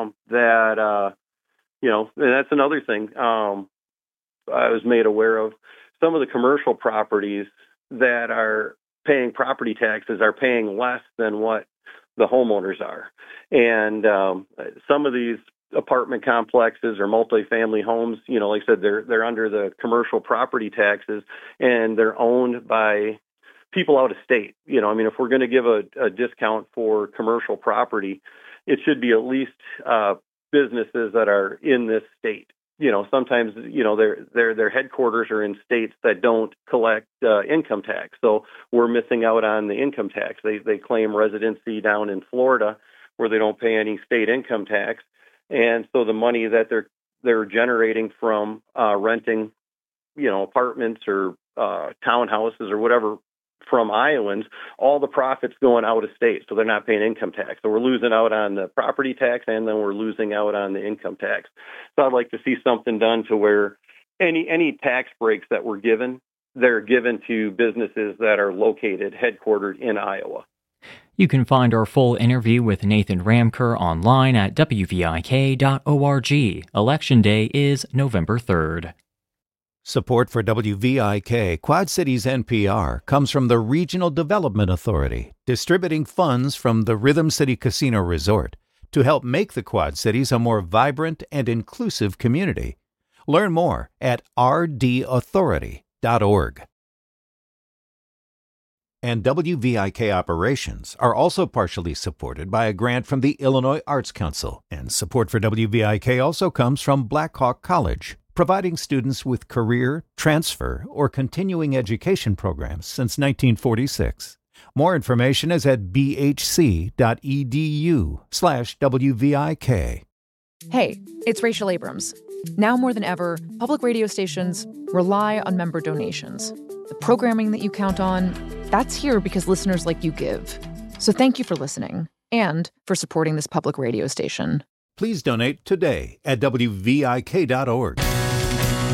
and that's another thing I was made aware of. Some of the commercial properties that are paying property taxes are paying less than what the homeowners are. And some of these apartment complexes or multifamily homes, like I said, they're under the commercial property taxes, and they're owned by people out of state. If we're going to give a discount for commercial property, it should be at least businesses that are in this state. Sometimes, their headquarters are in states that don't collect income tax. So we're missing out on the income tax. They claim residency down in Florida where they don't pay any state income tax. And so the money that they're generating from renting, apartments or townhouses or whatever from Iowans, all the profits going out of state, so they're not paying income tax. So we're losing out on the property tax, and then we're losing out on the income tax. So I'd like to see something done to where any tax breaks that were given, they're given to businesses that are located, headquartered in Iowa. You can find our full interview with Nathan Ramker online at wvik.org. Election Day is November 3rd. Support for WVIK Quad Cities NPR comes from the Regional Development Authority, distributing funds from the Rhythm City Casino Resort to help make the Quad Cities a more vibrant and inclusive community. Learn more at rdauthority.org. And WVIK operations are also partially supported by a grant from the Illinois Arts Council, and support for WVIK also comes from Black Hawk College, providing students with career, transfer, or continuing education programs since 1946. More information is at bhc.edu/WVIK. Hey, it's Rachel Abrams. Now more than ever, public radio stations rely on member donations. The programming that you count on, that's here because listeners like you give. So thank you for listening and for supporting this public radio station. Please donate today at WVIK.org.